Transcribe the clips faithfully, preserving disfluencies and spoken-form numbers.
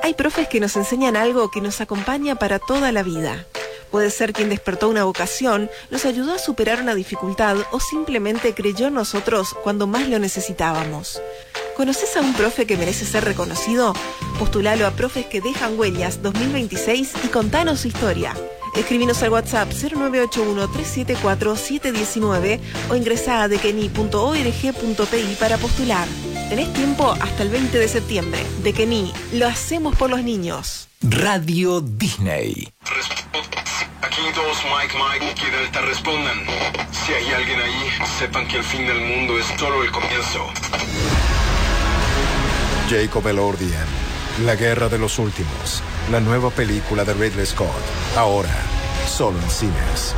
Hay profes que nos enseñan algo que nos acompaña para toda la vida. Puede ser quien despertó una vocación, nos ayudó a superar una dificultad o simplemente creyó en nosotros cuando más lo necesitábamos. ¿Conoces a un profe que merece ser reconocido? Postulalo a Profes que Dejan Huellas dos mil veintiséis y contanos su historia. Escribinos al WhatsApp cero nueve ocho uno, tres siete cuatro, siete uno nueve o ingresá a dekeni punto org punto pi para postular. Tenés tiempo hasta el veinte de septiembre. Dekeni, lo hacemos por los niños. Radio Disney. Aquí todos Mike, Mike y Delta respondan. Si hay alguien ahí, sepan que el fin del mundo es solo el comienzo. Jacob Elordian, La Guerra de los Últimos, la nueva película de Ridley Scott, ahora solo en cines.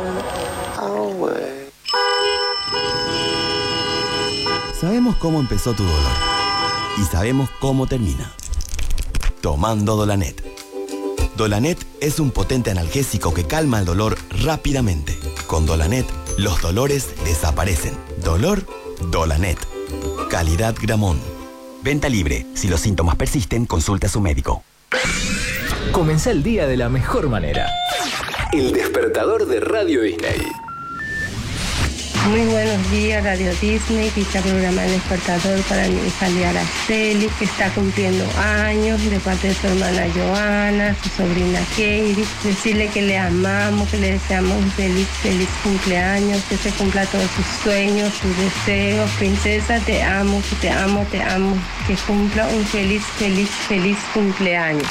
Sabemos cómo empezó tu dolor y sabemos cómo termina. Tomando Dolanet. Dolanet es un potente analgésico que calma el dolor rápidamente. Con Dolanet, los dolores desaparecen. Dolor, Dolanet. Calidad Gramón. Venta libre. Si los síntomas persisten, consulte a su médico. Comenzá el día de la mejor manera. El despertador de Radio Disney. Muy buenos días, Radio Disney, que está programa El Despertador para mi hija Araceli, que está cumpliendo años, de parte de su hermana Joana, su sobrina Katie. Decirle que le amamos, que le deseamos un feliz, feliz cumpleaños, que se cumpla todos sus sueños, sus deseos. Princesa, te amo, que te amo, te amo, que cumpla un feliz, feliz, feliz cumpleaños.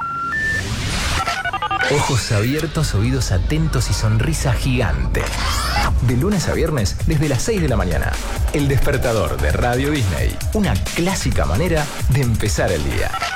Ojos abiertos, oídos atentos y sonrisa gigante. De lunes a viernes, desde las seis de la mañana. El despertador de Radio Disney. Una clásica manera de empezar el día.